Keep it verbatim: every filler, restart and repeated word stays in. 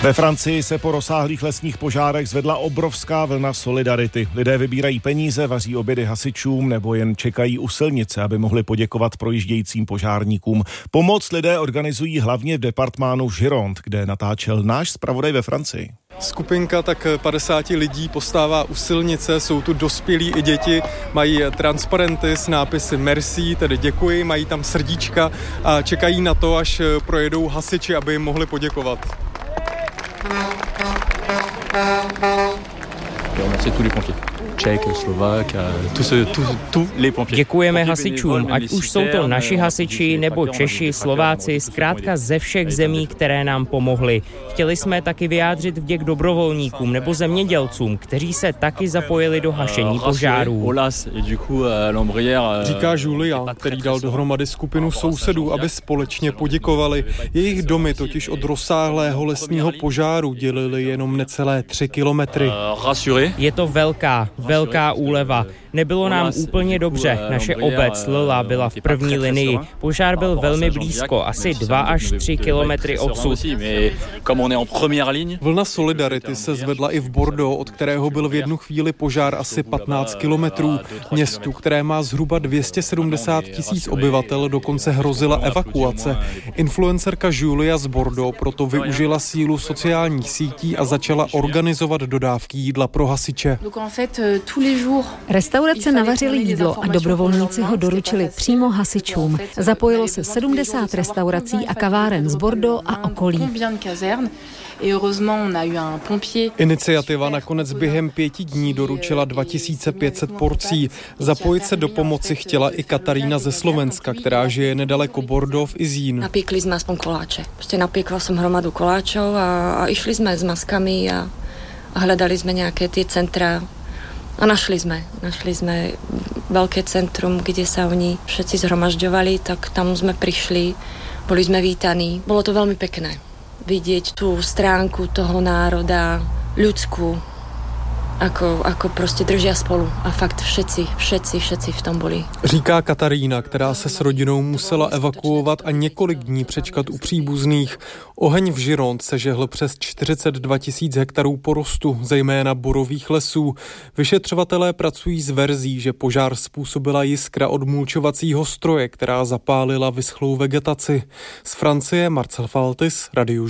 Ve Francii se po rozsáhlých lesních požárech zvedla obrovská vlna solidarity. Lidé vybírají peníze, vaří obědy hasičům nebo jen čekají u silnice, aby mohli poděkovat projíždějícím požárníkům. Pomoc lidé organizují hlavně v departmánu Gironde, kde natáčel náš zpravodaj ve Francii. Skupinka tak padesáti lidí postává u silnice, jsou tu dospělí i děti, mají transparenty s nápisy merci, tedy děkuji, mají tam srdíčka a čekají na to, až projedou hasiči, aby jim mohli poděkovat. Děkujeme hasičům, ať už jsou to naši hasiči nebo Češi, Slováci, zkrátka ze všech zemí, které nám pomohli. Chtěli jsme taky vyjádřit vděk dobrovolníkům nebo zemědělcům, kteří se taky zapojili do hašení požárů. Říká Julia, který dal dohromady skupinu sousedů, aby společně poděkovali. Jejich domy totiž od rozsáhlého lesního požáru dělily jenom necelé tři kilometry. Je to velká, velká úleva. Nebylo nám úplně dobře. Naše obec Lila byla v první linii. Požár byl velmi blízko, asi dva až tři kilometry odsud. Vlna solidarity se zvedla i v Bordeaux, od kterého byl v jednu chvíli požár asi patnáct kilometrů. Městu, které má zhruba dvě stě sedmdesát tisíc obyvatel, dokonce hrozila evakuace. Influencerka Julia z Bordeaux proto využila sílu sociálních sítí a začala organizovat dodávky jídla pro hasiče. Restaurace navařily jídlo a dobrovolníci ho doručili přímo hasičům. Zapojilo se sedmdesát restaurací a kaváren z Bordeaux a okolí. Iniciativa nakonec během pěti dní doručila dva tisíce pět set porcí. Zapojit se do pomoci chtěla i Katarína ze Slovenska, která žije nedaleko Bordeaux v Izín. Napíkli jsme aspoň koláče. Prostě napíkla jsem hromadu koláčov a, a išli jsme s maskami a, a hledali jsme nějaké ty centra. A našli sme. Našli sme veľké centrum, kde sa oni všetci zhromažďovali, tak tam sme prišli, boli sme vítaní. Bolo to veľmi pekné vidieť tú stránku toho národa, ľudskú, ako, ako prostě držia spolu. A fakt všetci, všetci, všetci v tom byli. Říká Katarína, která se s rodinou musela evakuovat a několik dní přečkat u příbuzných. Oheň v Gironde se žehl přes čtyřicet dva tisíc hektarů porostu, zejména borových lesů. Vyšetřovatelé pracují s verzí, že požár způsobila jiskra od mulčovacího stroje, která zapálila vyschlou vegetaci. Z Francie Marcel Faltis, Radio